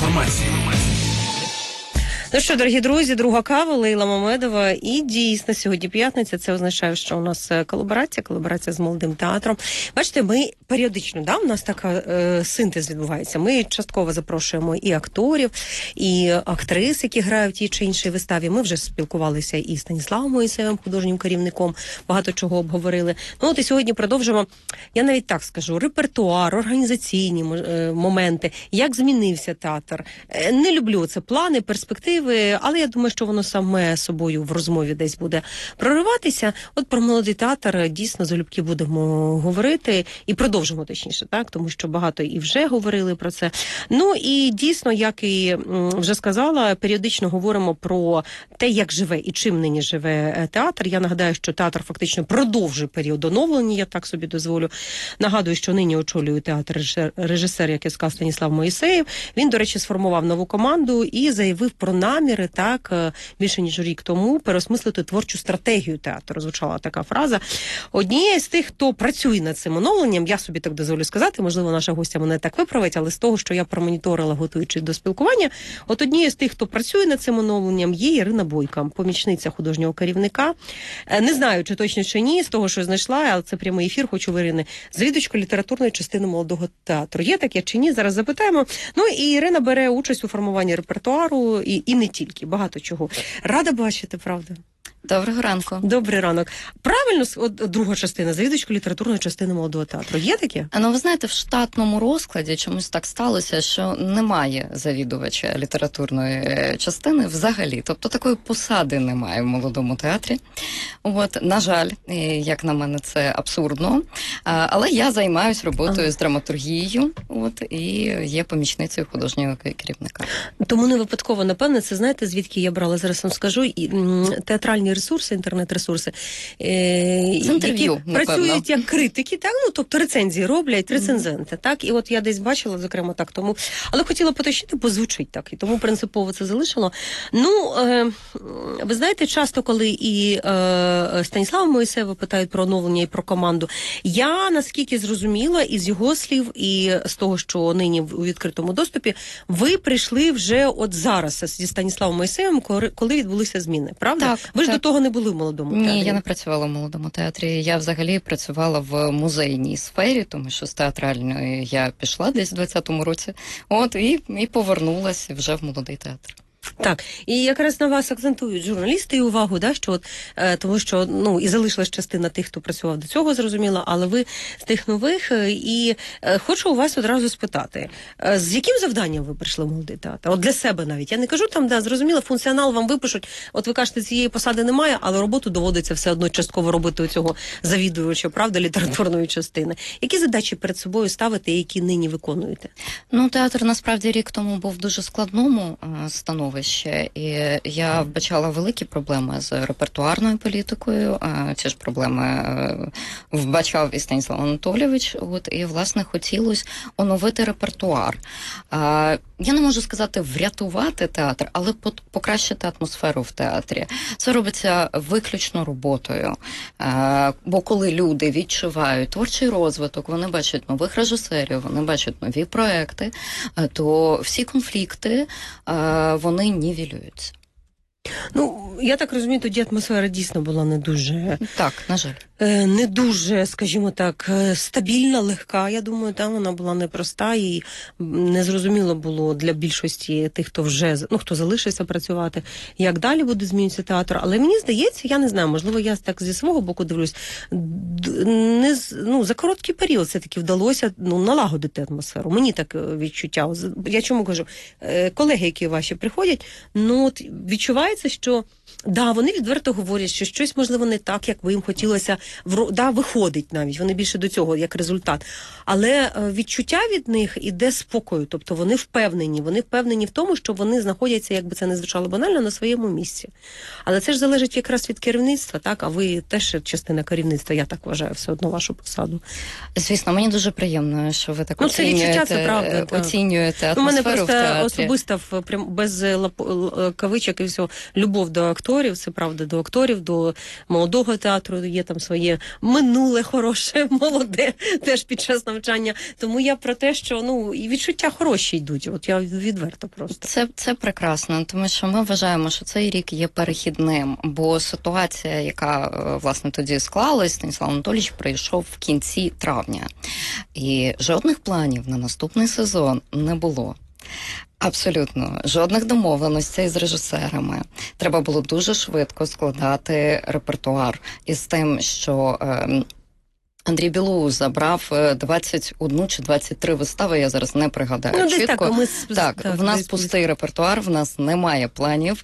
інформації. Ну що, дорогі друзі, друга кава, Лейла Мамедова. І дійсно, сьогодні п'ятниця, це означає, що у нас колаборація з молодим театром. Бачите, ми періодично, у нас така синтез відбувається. Ми частково запрошуємо і акторів, і актрис, які грають в тій чи іншій виставі. Ми вже спілкувалися і з Станіславом Моїсеєвим, художнім керівником, багато чого обговорили. Ну от і сьогодні продовжимо, я навіть так скажу, репертуар, організаційні моменти, як змінився театр. Не люблю це плани, перспективи, але я думаю, що воно саме собою в розмові десь буде прориватися. От про молодий театр дійсно залюбки будемо говорити і продовжимо, точніше, так, тому що багато і вже говорили про це. Ну і дійсно, як і вже сказала, періодично говоримо про те, як живе і чим нині живе театр. Я нагадаю, що театр фактично продовжує період оновлення, я так собі дозволю. Нагадую, що нині очолює театр режисер, як я сказав, Станіслав Моїсеєв. Він, до речі, сформував нову команду і заявив про наміри, так, більше ніж рік тому, переосмислити творчу стратегію театру. Звучала така фраза. Однією з тих, хто працює над цим оновленням, я собі так дозволю сказати, можливо, наша гостя мене так виправить, але з того, що я промоніторила, готуючись до спілкування, от однією з тих, хто працює над цим оновленням, є Ірина Бойка, помічниця художнього керівника. Не знаю, чи точно, чи ні, з того, що знайшла, але це прямий ефір, хочу в Ірини, завідувачка літературної частини молодого театру. Є таке чи ні? Зараз запитаємо. Ну і Ірина бере участь у формуванні репертуару і не тільки, багато чого. Рада бачити, правда? Доброго ранку. Добрий ранок. Правильно, от друга частина, завідувачка літературної частини молодого театру. Є таке? Ну, ви знаєте, в штатному розкладі чомусь так сталося, що немає завідувача літературної частини взагалі. Тобто такої посади немає в молодому театрі. От, на жаль, як на мене, це абсурдно. Але я займаюся роботою з драматургією, от, і є помічницею художнього керівника. Тому не випадково, напевне, це знаєте, звідки я брала, зараз вам скажу, театральні ресурси, інтернет-ресурси, які працюють як критики, так, ну, тобто рецензії роблять рецензенти, так, і от я десь бачила, зокрема, так, тому, але хотіла поточнити, бо звучить так, і тому принципово це залишило. Ну, ви знаєте, часто, коли і Станіслава Моїсеєва питають про оновлення і про команду, я, наскільки зрозуміла, із його слів, і з того, що нині у відкритому доступі, ви прийшли вже от зараз зі Станіславом Моїсеєвим, коли відбулися зміни, правда? Так. Ви ж до того не були в молодому театрі? Ні, я не працювала в молодому театрі. Я взагалі працювала в музейній сфері, тому що з театральної я пішла десь в 20-му році. От, і повернулася вже в молодий театр. Так, і якраз на вас акцентують журналісти і увагу, да, що от, тому що, ну, і залишилась частина тих, хто працював до цього, зрозуміло, але ви з тих нових, і хочу у вас одразу спитати, з яким завданням ви прийшли в молодий театр? От для себе навіть. Я не кажу там, да, зрозуміло, функціонал вам випишуть, от ви кажете, цієї посади немає, але роботу доводиться все одно частково робити у цього завідувача, правда, літературної частини. Які задачі перед собою ставите, які нині виконуєте? Ну, театр, насправді, рік тому був в дуже складному становищі. І я вбачала великі проблеми з репертуарною політикою. Ці ж проблеми вбачав і Станіслав Анатолійович. От, і, власне, хотілося оновити репертуар. Я не можу сказати врятувати театр, але покращити атмосферу в театрі. Це робиться виключно роботою. Бо коли люди відчувають творчий розвиток, вони бачать нових режисерів, вони бачать нові проекти, то всі конфлікти, вони нівелюються. Ну, я так розумію, тоді атмосфера дійсно була не дуже... Так, на жаль. Не дуже, скажімо так, стабільна, легка, я думаю, там вона була непроста і незрозуміло було для більшості тих, хто вже, ну, хто залишився працювати, як далі буде змінюватися театр. Але мені здається, я не знаю, можливо, я так зі свого боку дивлюсь, за короткий період все-таки вдалося, ну, налагодити атмосферу. Мені так відчуття. Я чому кажу? Колеги, які ваші приходять, ну, от відчувається, що да, вони відверто говорять, що щось, можливо, не так, як би їм хотілося, виходить навіть, вони більше до цього, як результат. Але відчуття від них іде спокою, тобто вони впевнені в тому, що вони знаходяться, як би це не звучало банально, на своєму місці. Але це ж залежить якраз від керівництва, так? А ви теж частина керівництва, я так вважаю, все одно вашу посаду. Звісно, мені дуже приємно, що ви так оцінюєте атмосферу в театрі. У мене просто особисто, без кавичок і всього, любов до акторів, це правда, до акторів, до молодого театру, є там своє минуле хороше, молоде, теж під час навчання. Тому я про те, що, ну, і відчуття хороші йдуть, от я відверто просто. Це прекрасно, тому що ми вважаємо, що цей рік є перехідним, бо ситуація, яка, власне, тоді склалась, Станіслав Анатолійович прийшов в кінці травня. І жодних планів на наступний сезон не було. Абсолютно. Жодних домовленостей з режисерами. Треба було дуже швидко складати репертуар із тим, що Андрій Білоус забрав 21 чи 23 вистави, я зараз не пригадаю Ну, чітко. Так, в нас пустий репертуар, в нас немає планів.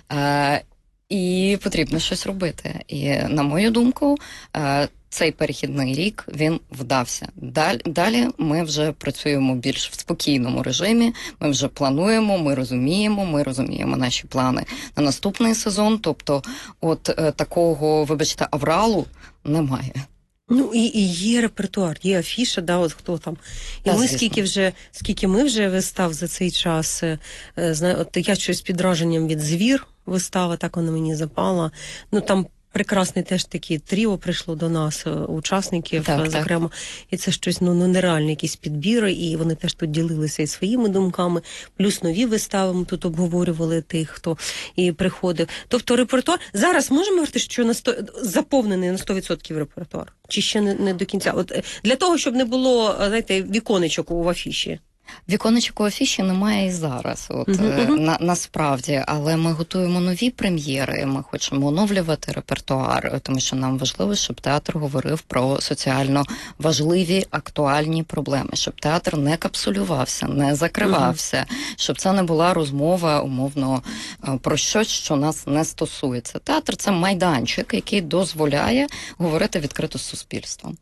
І потрібно щось робити. І, на мою думку, цей перехідний рік, він вдався. Далі ми вже працюємо більш в спокійному режимі, ми вже плануємо, ми розуміємо наші плани на наступний сезон, тобто от такого, вибачте, авралу немає. Ну, і є репертуар, є афіша, да, от хто там. І ми скільки ми вже вистав за цей час, от я щось під враженням від «Звір», вистава, так вона мені запала. Ну, там прекрасний теж такий тріо прийшло до нас, учасників, зокрема. І це щось, нереальні якісь підбіри, і вони теж тут ділилися і своїми думками, плюс нові вистави ми тут обговорювали тих, хто і приходив. Тобто репертуар, зараз можемо говорити, що заповнений на 100% репертуар? Чи ще не до кінця? От для того, щоб не було, знаєте, віконечок в афіші. Віконечок у афіші немає і зараз, насправді, але ми готуємо нові прем'єри, ми хочемо оновлювати репертуар, тому що нам важливо, щоб театр говорив про соціально важливі, актуальні проблеми, щоб театр не капсулювався, не закривався, щоб це не була розмова, умовно, про щось, що нас не стосується. Театр – це майданчик, який дозволяє говорити відкрито з суспільством.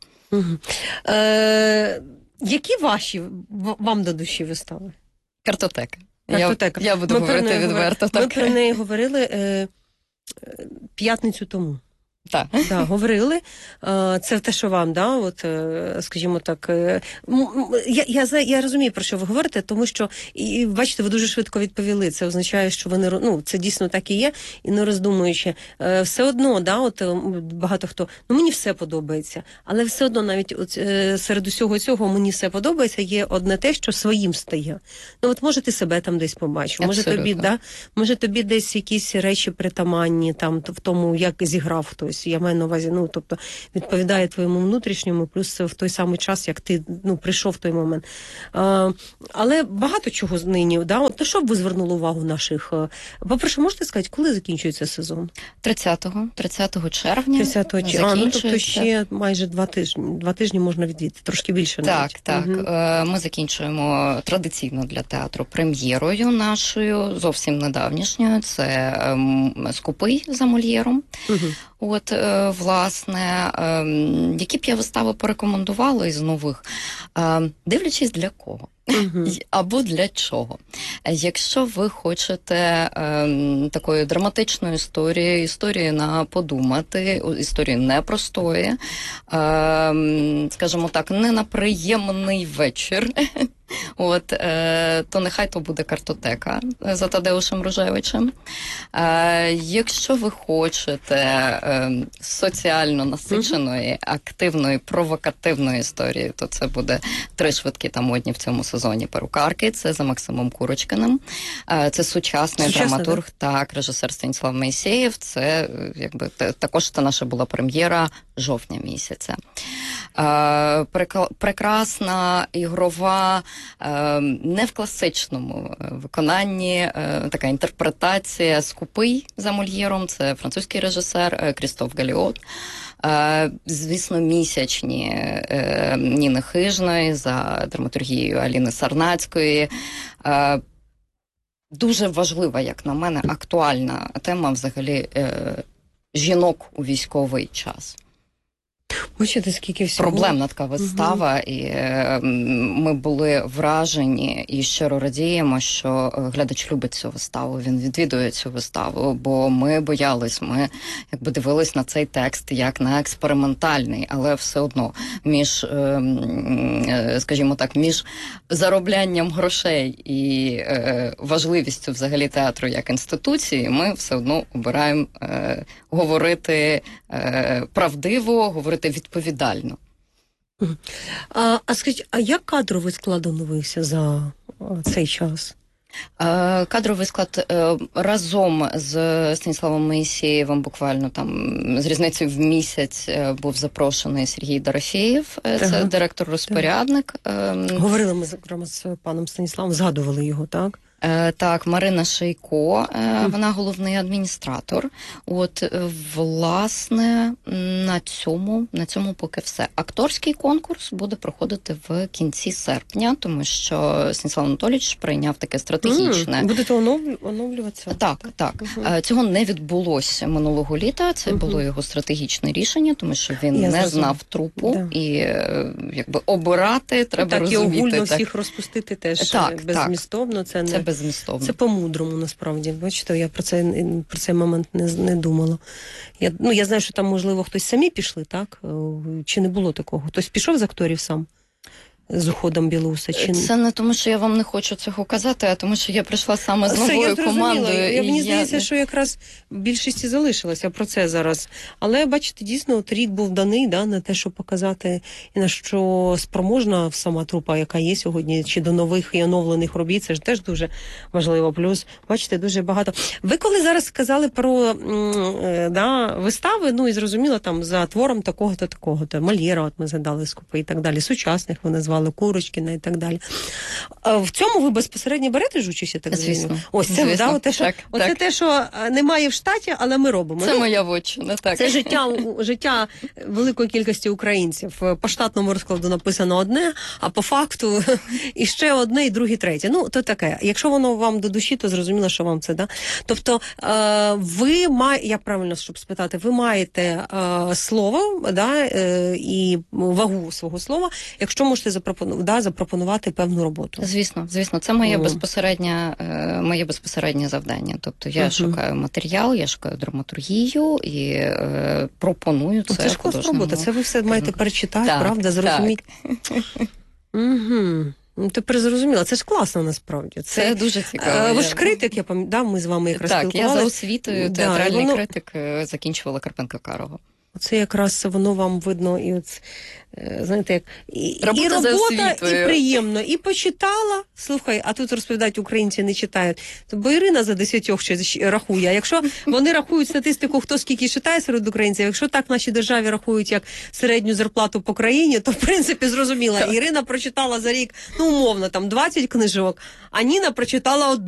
Які ваші вам до душі вистави? Картотека. Картотека. Я буду говорити відверто. Ми про неї говорили п'ятницю тому. Так. Да, говорили. Це те, що вам, да, от, скажімо так, я розумію, про що ви говорите, тому що, і бачите, ви дуже швидко відповіли. Це означає, що вони, це дійсно так і є, і не роздумуючи. Все одно, да, от багато хто, мені все подобається, але все одно навіть от, серед усього цього мені все подобається, є одне те, що своїм стає. От може ти себе там десь побачив, може тобі десь якісь речі притаманні там в тому, як зіграв хтось. Я маю на увазі, тобто відповідає твоєму внутрішньому, плюс в той самий час, як ти прийшов в той момент. Але багато чого нині, да? От на що б ви звернули увагу наших? По-перше, можете сказати, коли закінчується сезон? 30 червня. 30 червня. Тобто ще майже 2 тижні. 2 тижні можна відвідати, трошки більше навіть. Так. Ми закінчуємо традиційно для театру прем'єрою нашою, зовсім недавнішньою. Це «Скупий» за Мольєром. От, власне, які б я вистави порекомендувала із нових, дивлячись для кого. Або для чого. Якщо ви хочете такої драматичної історії на подумати, історії непростої, скажімо так, не на приємний вечір, то нехай то буде «Картотека» за Тадеушем Ружевичем. Якщо ви хочете соціально насиченої, активної, провокативної історії, то це буде «Три швидкі та модні в цьому сезоні перукарки». Це за Максимом Курочкиним. Це сучасний драматург, так, режисер Станіслав Моїсеєв. Це також це наша була прем'єра жовтня місяця. Прекрасна, ігрова, не в класичному виконанні, така інтерпретація «Скупий» за Мольєром, це французький режисер Крістоф Галіот. Звісно, місячні Ніни Хижної за драматургією Аліни Сарнацької. Дуже важлива, як на мене, актуальна тема взагалі жінок у військовий час. Бачите, скільки всього. Проблемна така вистава, і ми були вражені і щиро радіємо, що глядач любить цю виставу, він відвідує цю виставу, бо ми боялись, ми якби дивились на цей текст як на експериментальний, але все одно між, скажімо так, між зароблянням грошей і важливістю взагалі театру як інституції, ми все одно обираємо говорити правдиво, говорити відповідально. А скажіть, а як кадровий склад оновився за цей час? Кадровий склад разом з Станіславом Моїсеєвим буквально там з різницею в місяць був запрошений Сергій Дорофєєв, це директор-розпорядник. Говорили ми, зокрема, з паном Станіславом, згадували його, так? Так, Марина Шейко, вона головний адміністратор. От, власне, на цьому поки все. Акторський конкурс буде проходити в кінці серпня, тому що Станіслав Анатолійович прийняв таке стратегічне. Будете оновлюватися? Так. Цього не відбулося минулого літа, це було його стратегічне рішення, тому що він не знав трупу, і якби обирати треба розуміти. Так, і огульно всіх розпустити теж беззмістовно, це не... Безмістовно. Це по-мудрому, насправді. Бачите, я про цей момент не думала. Я знаю, що там, можливо, хтось самі пішли, так? Чи не було такого? Хтось пішов з акторів сам? З уходом Білуса? Це не тому, що я вам не хочу цього казати, а тому, що я прийшла саме з новою командою. Мені здається, що якраз більшість і залишилася про це зараз. Але, бачите, дійсно, от рік був даний на те, щоб показати, і на що спроможна сама трупа, яка є сьогодні, чи до нових і оновлених робіт, це ж теж дуже важливо. Плюс, бачите, дуже багато. Ви коли зараз сказали про вистави, і зрозуміло, там, за твором такого-то, такого-то, Мольєра, от ми згадали Скупи і так далі, сучасних ви назвали, Курочкіна і так далі. В цьому ви безпосередньо берете ж участь, я так розумію? Звісно. Ось це, оце те, що немає в штаті, але ми робимо. Це моя вотчина, так. Це життя великої кількості українців. По штатному розкладу написано одне, а по факту і ще одне, і друге, третє. То таке. Якщо воно вам до душі, то зрозуміло, що вам це, да? Тобто, ви маєте, я правильно, щоб спитати, ви маєте слово, і вагу свого слова, якщо можете запропонувати певну роботу. Звісно, це моє безпосереднє завдання. Тобто я шукаю матеріал, я шукаю драматургію і пропоную це. Це ж класна робота, це ви все маєте перечитати, правда, зрозуміти. Тепер зрозуміла, це ж класно насправді. Це дуже цікаво. Ви ж критик, я пам'ятаю, ми з вами якраз спілкувалися. Так, я за освітою театральний критик, закінчувала Карпенка-Карого. Оце якраз воно вам видно, і от, знаєте, як і робота, і приємно, і почитала. Слухай, а тут розповідають, українці не читають. Бо Ірина за 10 ще рахує. А якщо вони рахують статистику, хто скільки читає серед українців, якщо так в нашій державі рахують як середню зарплату по країні, то в принципі зрозуміло. Ірина прочитала за рік, умовно, там 20 книжок, а Ніна прочитала